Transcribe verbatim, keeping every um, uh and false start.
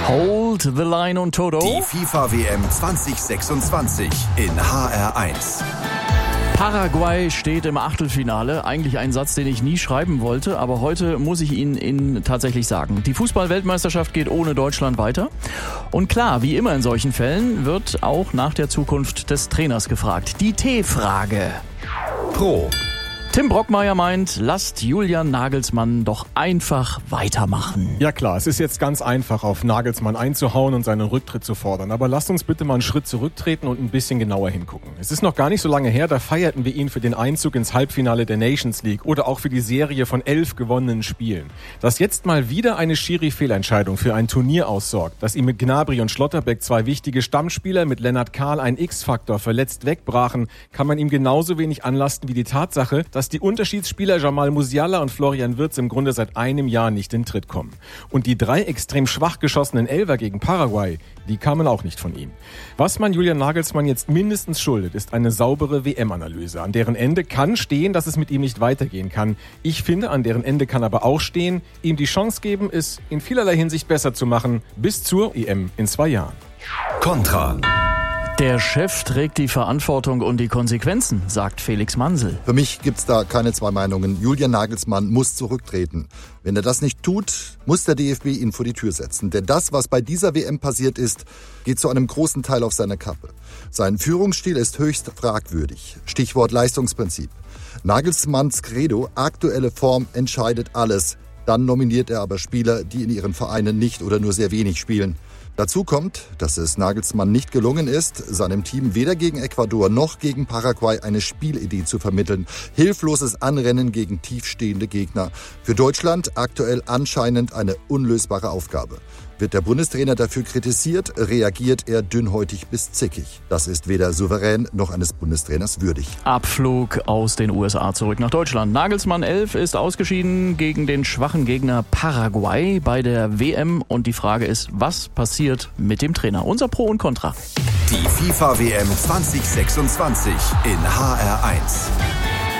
Hold the Line und Toto. Die FIFA-W M zwanzig sechsundzwanzig in H R eins. Paraguay steht im Achtelfinale. Eigentlich ein Satz, den ich nie schreiben wollte, aber heute muss ich ihn Ihnen tatsächlich sagen. Die Fußball-Weltmeisterschaft geht ohne Deutschland weiter. Und klar, wie immer in solchen Fällen, wird auch nach der Zukunft des Trainers gefragt. Die T-Frage. Pro. Tim Brockmeier meint, lasst Julian Nagelsmann doch einfach weitermachen. Ja klar, es ist jetzt ganz einfach, auf Nagelsmann einzuhauen und seinen Rücktritt zu fordern. Aber lasst uns bitte mal einen Schritt zurücktreten und ein bisschen genauer hingucken. Es ist noch gar nicht so lange her, da feierten wir ihn für den Einzug ins Halbfinale der Nations League oder auch für die Serie von elf gewonnenen Spielen. Dass jetzt mal wieder eine Schiri-Fehlentscheidung für ein Turnier aussorgt, dass ihm mit Gnabry und Schlotterbeck zwei wichtige Stammspieler mit Lennart Kahl ein X-Faktor verletzt wegbrachen, kann man ihm genauso wenig anlasten wie die Tatsache, dass die Unterschiedsspieler Jamal Musiala und Florian Wirtz im Grunde seit einem Jahr nicht in Tritt kommen. Und die drei extrem schwach geschossenen Elfer gegen Paraguay, die kamen auch nicht von ihm. Was man Julian Nagelsmann jetzt mindestens schuldet, ist eine saubere W M-Analyse. An deren Ende kann stehen, dass es mit ihm nicht weitergehen kann. Ich finde, an deren Ende kann aber auch stehen, ihm die Chance geben, es in vielerlei Hinsicht besser zu machen, bis zur E M in zwei Jahren. Kontra. Der Chef trägt die Verantwortung und die Konsequenzen, sagt Felix Mansel. Für mich gibt's da keine zwei Meinungen. Julian Nagelsmann muss zurücktreten. Wenn er das nicht tut, muss der D F B ihn vor die Tür setzen. Denn das, was bei dieser W M passiert ist, geht zu einem großen Teil auf seine Kappe. Sein Führungsstil ist höchst fragwürdig. Stichwort Leistungsprinzip. Nagelsmanns Credo, aktuelle Form entscheidet alles. Dann nominiert er aber Spieler, die in ihren Vereinen nicht oder nur sehr wenig spielen. Dazu kommt, dass es Nagelsmann nicht gelungen ist, seinem Team weder gegen Ecuador noch gegen Paraguay eine Spielidee zu vermitteln. Hilfloses Anrennen gegen tiefstehende Gegner. Für Deutschland aktuell anscheinend eine unlösbare Aufgabe. Wird der Bundestrainer dafür kritisiert, reagiert er dünnhäutig bis zickig. Das ist weder souverän noch eines Bundestrainers würdig. Abflug aus den U S A zurück nach Deutschland. Nagelsmann elf ist ausgeschieden gegen den schwachen Gegner Paraguay bei der W M. Und die Frage ist, was passiert mit dem Trainer? Unser Pro und Contra. Die FIFA-W M zwanzig sechsundzwanzig in H R eins.